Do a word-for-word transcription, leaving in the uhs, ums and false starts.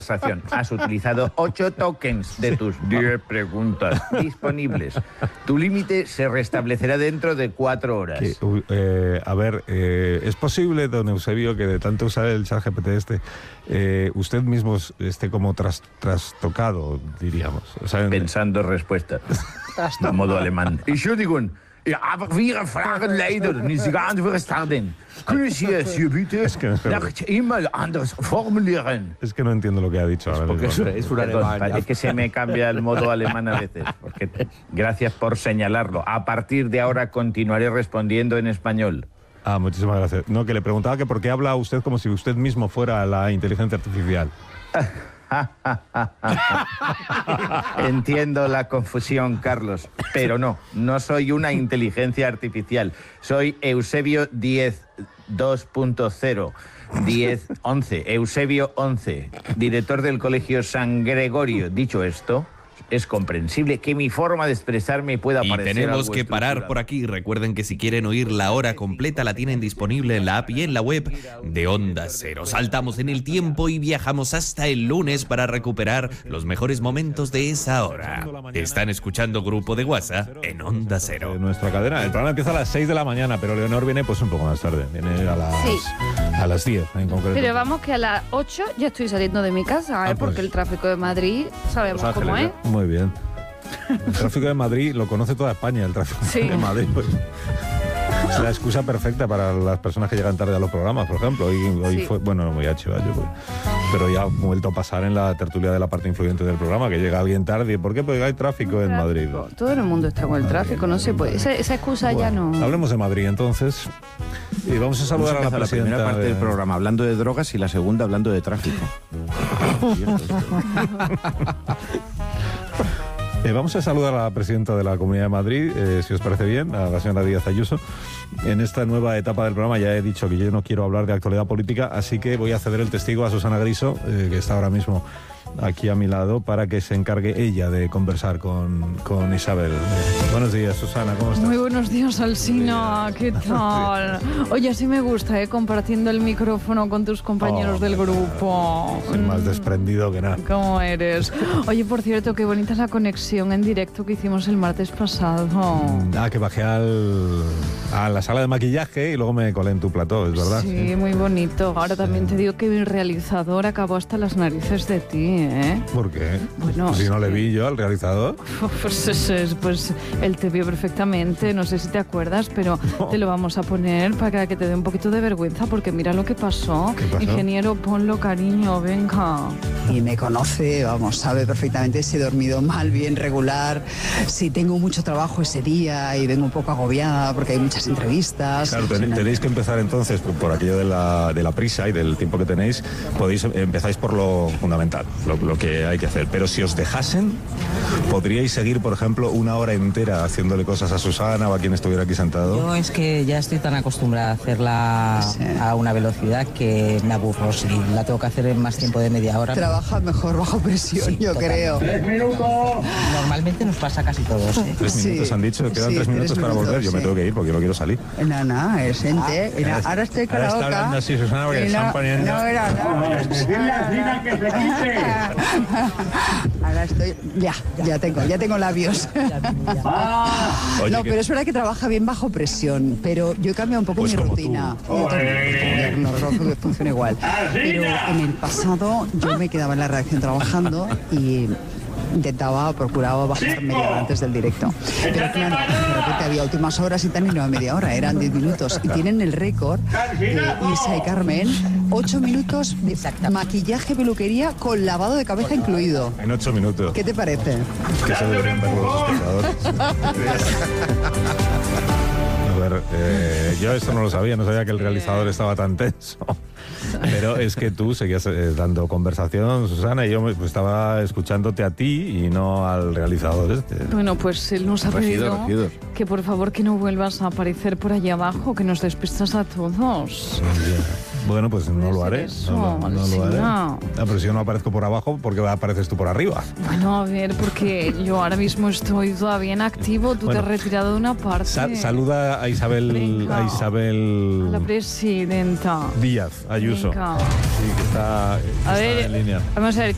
Has utilizado ocho tokens de tus diez preguntas disponibles. Tu límite se restablecerá dentro de cuatro horas. Que, eh, a ver, eh, ¿es posible, don Eusebio, que de tanto usar el ChatGPT este, eh, usted mismo esté como tras, trastocado, diríamos? O sea, pensando respuesta. De modo alemán. Y yo digo... Ja, aber wir fragen leider nicht geantwortet. Können Sie es bitte nach E-Mail anders formulieren? Es que no entiendo lo que ha dicho ahora. Porque es, es un alemán. Es que se me cambia el modo alemán a veces. Porque, gracias por señalarlo. A partir de ahora continuaré respondiendo en español. Ah, muchísimas gracias. No, que le preguntaba que por qué habla usted como si usted mismo fuera la inteligencia artificial. Entiendo la confusión, Carlos, pero no, no soy una inteligencia artificial. Soy Eusebio diez dos punto cero, diez once, Eusebio once, director del Colegio San Gregorio. Dicho esto, es comprensible que mi forma de expresarme pueda y parecer tenemos algo que parar por aquí. Recuerden que si quieren oír la hora completa la tienen disponible en la app y en la web de Onda Cero. Saltamos en el tiempo y viajamos hasta el lunes para recuperar los mejores momentos de esa hora. Están escuchando Grupo de WhatsApp en Onda Cero. Nuestra cadena. El programa empieza a las seis de la mañana, pero Leonor viene pues un poco más tarde. Viene a las, sí. a las diez en concreto. Pero vamos que a las ocho ya estoy saliendo de mi casa, ¿eh? ah, pues. Porque el tráfico de Madrid sabemos cómo es. Muy bien. El tráfico de Madrid lo conoce toda España, el tráfico sí. de Madrid. Pues, es la excusa perfecta para las personas que llegan tarde a los programas, por ejemplo. Hoy, hoy sí. fue, bueno, no voy a chivar yo, pues, pero ya ha vuelto a pasar en la tertulia de la parte influyente del programa, que llega alguien tarde. ¿Por qué? Porque hay tráfico en Madrid. Todo el mundo está con el tráfico, no se puede. Esa, esa excusa bueno, ya no... Hablemos de Madrid, entonces. Y vamos a saludar vamos a, a la presidenta. La primera parte de... del programa hablando de drogas y la segunda hablando de tráfico. Eh, vamos a saludar a la presidenta de la Comunidad de Madrid, eh, si os parece bien, a la señora Díaz Ayuso. En esta nueva etapa del programa ya he dicho que yo no quiero hablar de actualidad política, así que voy a ceder el testigo a Susana Griso, eh, que está ahora mismo aquí a mi lado, para que se encargue ella de conversar con, con Isabel. Eh, buenos días, Susana, ¿cómo estás? Muy buenos días, Alsina, ¿qué tal? Oye, sí me gusta, ¿eh? Compartiendo el micrófono con tus compañeros oh, del grupo. Soy más desprendido que nada. ¿Cómo eres? Oye, por cierto, qué bonita es la conexión en directo que hicimos el martes pasado. Ah, que bajé al, a la sala de maquillaje y luego me colé en tu plató, ¿es verdad? Sí, sí. Muy bonito. Ahora también te digo que mi realizador acabó hasta las narices de ti, ¿eh? ¿Por qué? Bueno, si no le vi yo al realizador. Pues, pues, pues él te vio perfectamente, no sé si te acuerdas, pero no. Te lo vamos a poner para que te dé un poquito de vergüenza, porque mira lo que pasó. ¿Qué pasó? Ingeniero, ponlo, cariño, venga. Y me conoce, vamos, sabe perfectamente si he dormido mal, bien, regular, si tengo mucho trabajo ese día y vengo un poco agobiada porque hay muchas entrevistas. Claro, ten, tenéis que empezar entonces por, por aquello de la, de la prisa y del tiempo que tenéis, podéis empezáis por lo fundamental, lo, lo que hay que hacer. Pero si os dejasen, podríais seguir, por ejemplo, una hora entera haciéndole cosas a Susana o a quien estuviera aquí sentado. Yo es que ya estoy tan acostumbrada a hacerla sí. a una velocidad que me aburro. Si la tengo que hacer en más tiempo de media hora. Trabaja mejor bajo presión, sí, yo totalmente. creo. ¡Tres minutos! Normalmente nos pasa casi todos, ¿eh? Tres sí. minutos han dicho, quedan sí, tres minutos tres para minutos, volver. Yo sí. me tengo que ir porque yo no quiero salir. No, no, es gente. Mira, ahora estoy con la boca. Ahora está hablando así, Susana, porque no, están poniendo... No, era nada. Ahora estoy... Ya, ya tengo, ya tengo labios. Oye, no, que... pero es verdad que trabaja bien bajo presión, pero yo he cambiado un poco pues mi rutina. No, no, no funciona igual. Pero en el pasado yo me quedaba en la redacción trabajando y intentaba, procuraba bajar media hora antes del directo. Pero claro, de repente había últimas horas y tal, y no era media hora, eran diez minutos. Y tienen el récord de Ilsa y Carmen, ocho minutos de maquillaje, peluquería con lavado de cabeza incluido. En ocho minutos. ¿Qué te parece? Que se deberían ver los espectadores. A ver, eh, yo esto no lo sabía, no sabía que el realizador estaba tan tenso. Pero es que tú seguías eh, dando conversación, Susana, y yo pues, estaba escuchándote a ti y no al realizador este. Bueno, pues él nos ha regidor, pedido regidor. que por favor que no vuelvas a aparecer por allá abajo, que nos despistas a todos. Yeah. Bueno, pues no lo haré. Eso, no, no, no lo haré. No. Ah, pero si yo no aparezco por abajo, ¿por qué apareces tú por arriba? Bueno, a ver, porque yo ahora mismo estoy todavía en activo, tú bueno, te has retirado de una parte. Sa- saluda a Isabel, Venga. a Isabel... A la presidenta. Díaz Ayuso. Venga. Sí, que está, que a está ver, en línea. Vamos a ver.